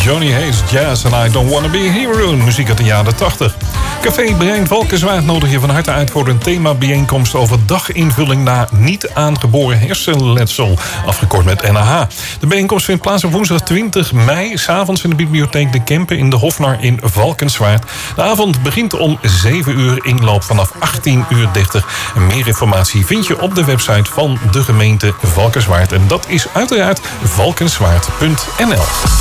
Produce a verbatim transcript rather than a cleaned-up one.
Johnny Hayes Jazz en I Don't Wanna Be a Hero. Muziek uit de jaren tachtig. Café Brein Valkenswaard nodig je van harte uit voor een themabijeenkomst over daginvulling na niet aangeboren hersenletsel. Afgekort met N A H. De bijeenkomst vindt plaats op woensdag twintig mei. 's avonds in de bibliotheek De Kempen in de Hofnar in Valkenswaard. De avond begint om zeven uur, inloop vanaf achttien uur dertig. En meer informatie vind je op de website van de gemeente Valkenswaard. En dat is uiteraard valkenswaard punt n l.